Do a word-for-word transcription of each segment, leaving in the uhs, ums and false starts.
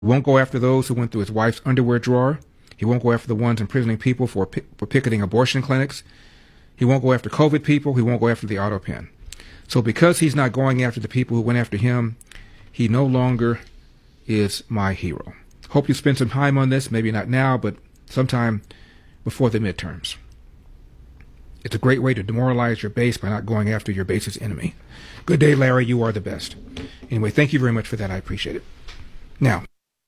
He won't go after those who went through his wife's underwear drawer. He won't go after the ones imprisoning people for, for picketing abortion clinics. He won't go after COVID people. He won't go after the auto pen. So because he's not going after the people who went after him, he no longer is my hero. Hope you spend some time on this, maybe not now, but sometime before the midterms. It's a great way to demoralize your base by not going after your base's enemy. Good day, Larry. You are the best. Anyway, thank you very much for that. I appreciate it. Now,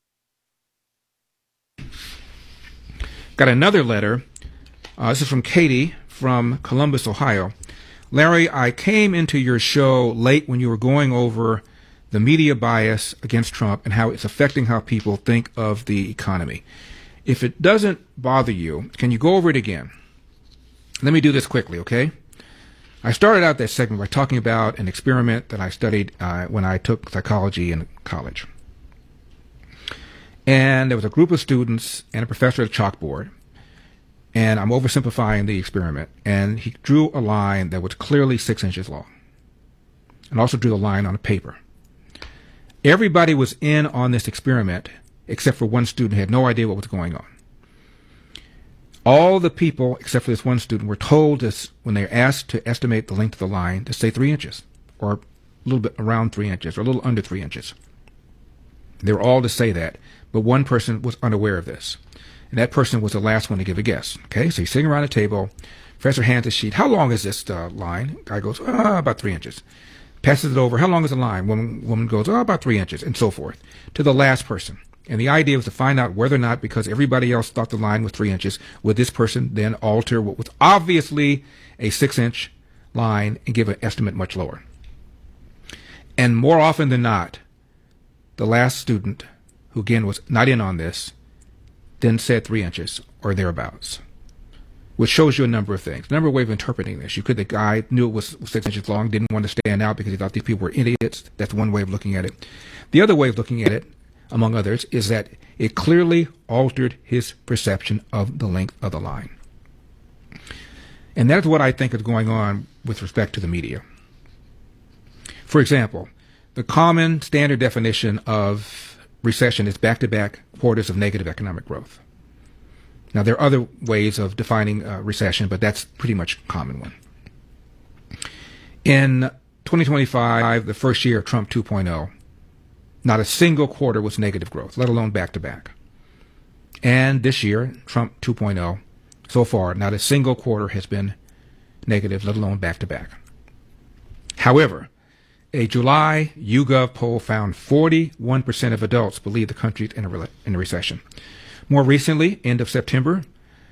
got another letter. Uh, this is from Katie from Columbus, Ohio. Larry, I came into your show late when you were going over the media bias against Trump and how it's affecting how people think of the economy. If it doesn't bother you, can you go over it again? Let me do this quickly, okay? I started out that segment by talking about an experiment that I studied uh, when I took psychology in college. And there was a group of students and a professor at a chalkboard. And I'm oversimplifying the experiment. And he drew a line that was clearly six inches long. And also drew the line on a paper. Everybody was in on this experiment except for one student who had no idea what was going on. All the people, except for this one student, were told this when they were asked to estimate the length of the line to say three inches, or a little bit around three inches, or a little under three inches. They were all to say that, but one person was unaware of this. And that person was the last one to give a guess. Okay, so he's sitting around a table. Professor hands a sheet. How long is this uh, line? Guy goes, oh, about three inches. Passes it over. How long is the line? Woman, woman goes, oh, about three inches, and so forth, to the last person. And the idea was to find out whether or not, because everybody else thought the line was three inches, would this person then alter what was obviously a six-inch line and give an estimate much lower. And more often than not, the last student, who again was not in on this, then said three inches or thereabouts, which shows you a number of things. A number of ways of interpreting this. You could, the guy knew it was six inches long, didn't want to stand out because he thought these people were idiots. That's one way of looking at it. The other way of looking at it, among others, is that it clearly altered his perception of the length of the line. And that's what I think is going on with respect to the media. For example, the common standard definition of recession is back-to-back quarters of negative economic growth. Now, there are other ways of defining uh, recession, but that's pretty much a common one. In twenty twenty-five, the first year of Trump two point oh, not a single quarter was negative growth, let alone back-to-back. And this year, Trump two point oh, so far, not a single quarter has been negative, let alone back-to-back. However, a July YouGov poll found forty-one percent of adults believe the country is in a, re- in a recession. More recently, end of September,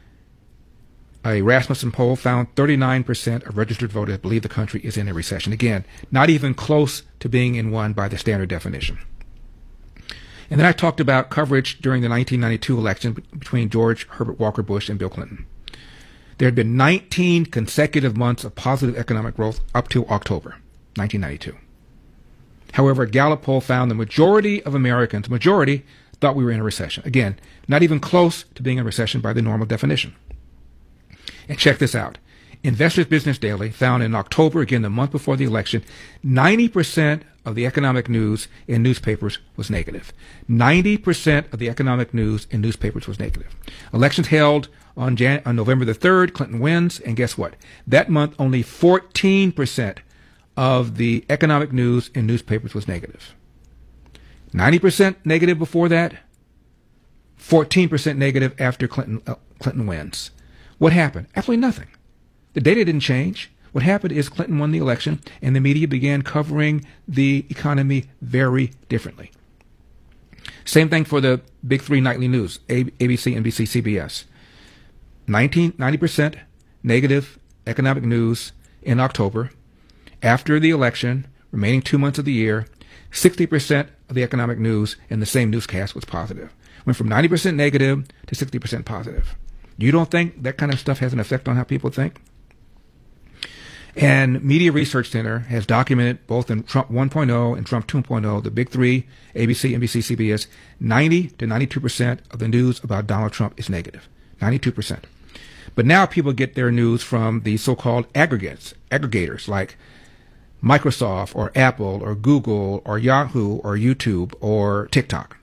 a Rasmussen poll found thirty-nine percent of registered voters believe the country is in a recession. Again, not even close to being in one by the standard definition. And then I talked about coverage during the nineteen ninety-two election between George Herbert Walker Bush and Bill Clinton. There had been nineteen consecutive months of positive economic growth up to October nineteen ninety-two. However, a Gallup poll found the majority of Americans, majority, thought we were in a recession. Again, not even close to being in a recession by the normal definition. And check this out. Investors Business Daily found in October, again the month before the election, ninety percent of the economic news in newspapers was negative. ninety percent of the economic news in newspapers was negative. Elections held on, Jan- on November the third, Clinton wins, and guess what? That month, only fourteen percent of the economic news in newspapers was negative. ninety percent negative before that, fourteen percent negative after Clinton, uh, Clinton wins. What happened? Absolutely nothing. The data didn't change. What happened is Clinton won the election, and the media began covering the economy very differently. Same thing for the big three nightly news, A B C, N B C, C B S. ninety percent negative economic news in October. After the election, remaining two months of the year, sixty percent of the economic news in the same newscast was positive. Went from ninety percent negative to sixty percent positive. You don't think that kind of stuff has an effect on how people think? And Media Research Center has documented both in Trump one point oh and Trump two point oh, the big three, A B C, N B C, C B S, ninety to ninety-two percent of the news about Donald Trump is negative. ninety-two percent. But now people get their news from the so-called aggregates, aggregators like Microsoft or Apple or Google or Yahoo or YouTube or TikTok.